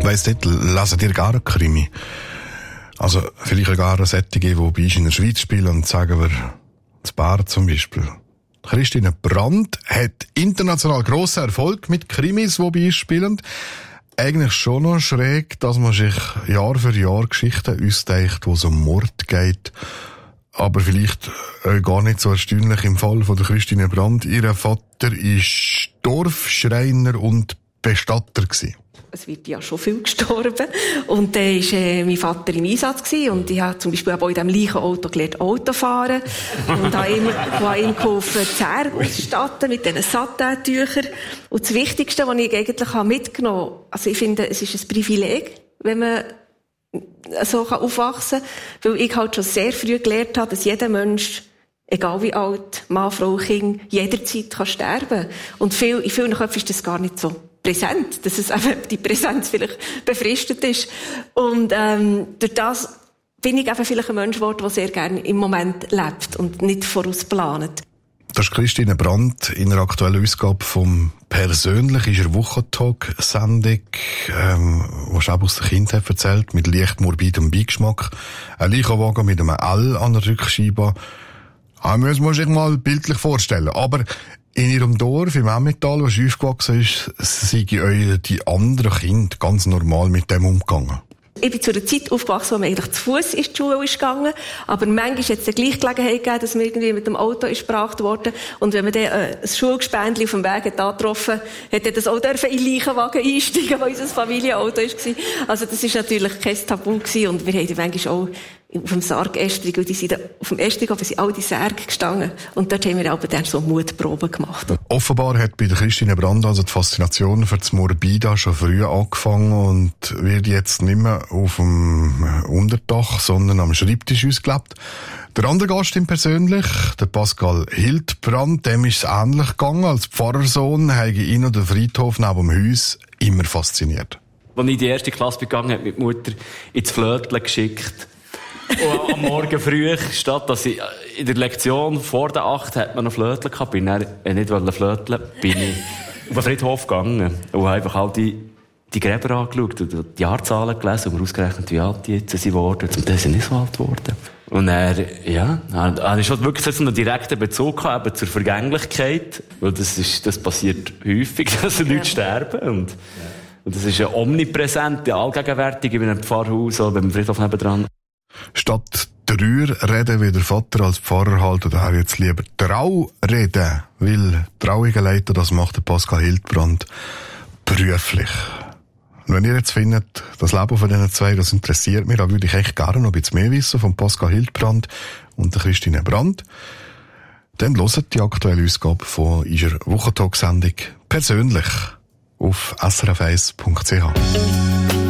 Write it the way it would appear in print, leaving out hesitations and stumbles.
Weiss nicht, lesen dir gar einen Krimi? Also, vielleicht gar eine Sättige, die bei uns in der Schweiz spielen, und sagen wir, das Bar zum Beispiel. Christine Brandt hat international grossen Erfolg mit Krimis, die bei uns spielen. Eigentlich schon noch schräg, dass man sich Jahr für Jahr Geschichten ausdenkt, wo es um Mord geht. Aber vielleicht gar nicht so erstaunlich im Fall von der Christine Brandt. Ihr Vater war Dorfschreiner und Bestatter gewesen. Es wird ja schon viel gestorben. Und dann war mein Vater im Einsatz gewesen. Und ich habe zum Beispiel auch in diesem Leichenauto gelernt, Auto fahren. Und habe ihm geholfen, die Zähne auszustatten mit diesen Satin-Tüchern. Und das Wichtigste, was ich eigentlich mitgenommen habe, also ich finde, es ist ein Privileg, wenn man so aufwachsen kann. Weil ich halt schon sehr früh gelernt habe, dass jeder Mensch, egal wie alt, Mann, Frau, Kind, jederzeit kann sterben. Und in vielen Köpfen ist das gar nicht so präsent, dass es eben die Präsenz vielleicht befristet ist. Und durch das bin ich einfach vielleicht ein Mensch geworden, der sehr gerne im Moment lebt und nicht vorausplant. Das ist Christine Brandt in der aktuellen Ausgabe vom «Persönlich» ist eine Wochentalk-Sendung, was auch aus der Kindheit erzählt, mit leicht morbidem Beigeschmack. Ein Leichenwagen mit einem L an der Rückscheibe. Das muss man sich mal bildlich vorstellen. Aber in ihrem Dorf, im Emmental, wo sie aufgewachsen ist, sind die anderen Kinder ganz normal mit dem umgegangen. Ich bin zu einer Zeit aufgewachsen, wo man eigentlich zu Fuß in die Schule ist gegangen. Aber manchmal hat es eine Gleichgelegenheit gegeben, dass man irgendwie mit dem Auto ist gebracht worden. Und wenn man dann ein Schulgespendli auf dem Weg hat angetroffen, hat er das auch in den Leichenwagen einsteigen, wo unser Familienauto war. Also das ist natürlich kein Tabu gewesen. Und wir haben manchmal auch auf dem Sargästrig, und die sind auf dem Ästrig, sind all die Särge gestanden. Und dort haben wir aber dann so Mutproben gemacht. Offenbar hat bei der Christine Brandt also die Faszination für das Morbide schon früh angefangen und wird jetzt nicht mehr auf dem Unterdach, sondern am Schreibtisch ausgelebt. Der andere Gast im Persönlich, der Pascal Hildbrand, dem ist es ähnlich gegangen. Als Pfarrersohn habe ihn und den Friedhof neben dem Haus immer fasziniert. Als ich die erste Klasse begangen habe, hat meine Mutter ins Flötchen geschickt. Und am Morgen früh, statt dass ich in der Lektion vor der 8 hat man noch Flötchen gehabt, bin ich nicht flöteln, bin ich auf den Friedhof gegangen und habe einfach all die Gräber angeschaut und die Jahrzahlen gelesen und mir ausgerechnet, wie alt die jetzt sind worden. Und dann sind nicht so alt geworden. Und habe ich schon wirklich so einen direkten Bezug gehabt, eben zur Vergänglichkeit, weil das passiert häufig, dass Leute sterben und das ist ja omnipräsent, allgegenwärtig in einem Pfarrhaus oder beim Friedhof nebendran. Statt Trauer reden, wie der Vater als Pfarrer halt, oder auch jetzt lieber Trau reden, weil traurige Leiter, das macht der Pascal Hildbrand beruflich. Und wenn ihr jetzt findet, das Leben von diesen zwei, das interessiert mich, dann würde ich echt gerne noch ein bisschen mehr wissen von Pascal Hildbrand und der Christine Brandt, dann hört die aktuelle Ausgabe von unserer Wochentalk-Sendung «Persönlich» auf srf1.ch.